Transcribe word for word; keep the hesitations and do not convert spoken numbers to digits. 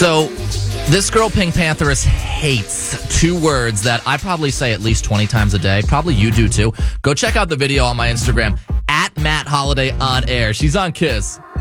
So, this girl, Pink Pantheress, hates two words that I probably say at least twenty times a day. Probably you do too. Go check out the video on my Instagram, at Matt Holiday on air. She's on Kiss.